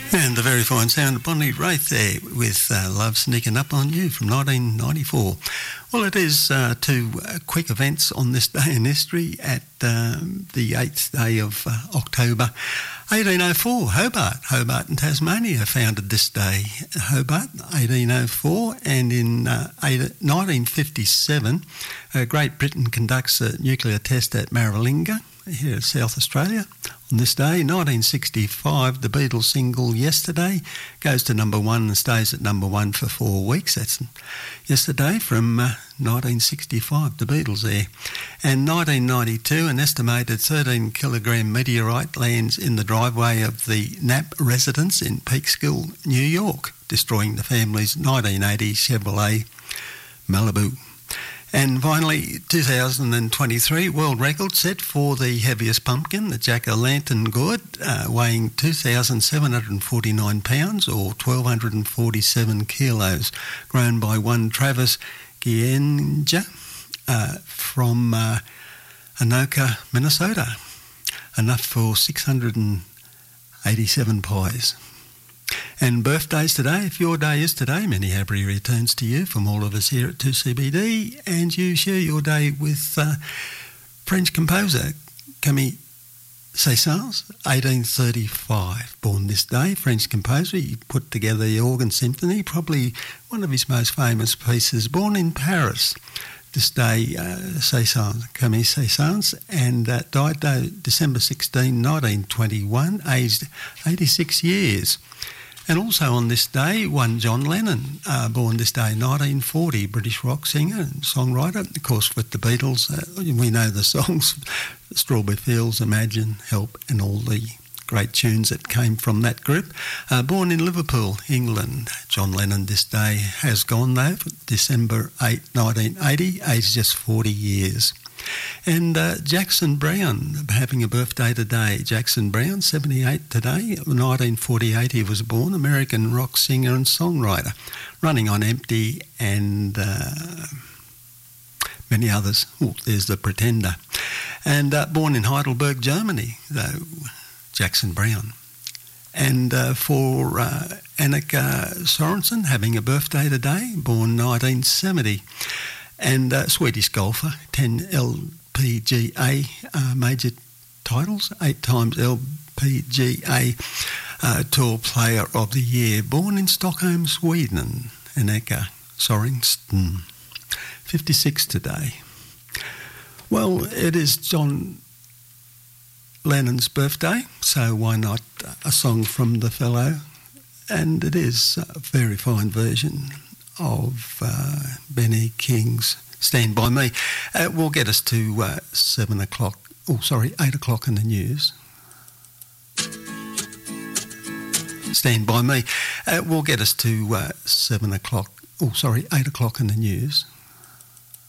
And the very fine sound of Bonnie Raitt there with Love Sneaking Up on You from 1994. Well, it is two quick events on this day in history at the 8th day of October 1804. Hobart in Tasmania founded this day. Hobart, 1804, and in 1957, Great Britain conducts a nuclear test at Maralinga here in South Australia. On this day, 1965, the Beatles single Yesterday goes to number one and stays at number one for 4 weeks. That's Yesterday from 1965, the Beatles there. And 1992, an estimated 13-kilogram meteorite lands in the driveway of the Knapp residence in Peekskill, New York, destroying the family's 1980 Chevrolet Malibu. And finally, 2023 world record set for the heaviest pumpkin, the jack-o'-lantern gourd, weighing 2,749 pounds or 1,247 kilos, grown by one Travis Gienja from Anoka, Minnesota. Enough for 687 pies. And birthdays today, if your day is today, many happy returns to you from all of us here at 2CBD, and you share your day with French composer Camille Saint-Saëns, 1835, born this day, French composer. He put together the Organ Symphony, probably one of his most famous pieces, born in Paris. This day, Camille Saint-Saëns, and died December 16, 1921, aged 86 years. And also on this day, one John Lennon, born this day, 1940, British rock singer and songwriter. Of course, with the Beatles, we know the songs, Strawberry Fields, Imagine, Help, and all the great tunes that came from that group. Born in Liverpool, England, John Lennon this day has gone though, December 8, 1980, aged just 40 years. And Jackson Browne having a birthday today. Jackson Browne, 78 today. 1948 he was born, American rock singer and songwriter. Running on Empty and many others. Oh, there's The Pretender. And born in Heidelberg, Germany, though, Jackson Browne. And for Annika Sorensen having a birthday today, born 1970. And Swedish golfer, 10 LPGA major titles, 8 times LPGA Tour Player of the Year, born in Stockholm, Sweden, Annika Sorensen, 56 today. Well, it is John Lennon's birthday, so why not a song from the fellow? And it is a very fine version of Benny King's Stand By Me. Will get us to 8 o'clock in the news. Stand By Me. Will get us to 8 o'clock in the news.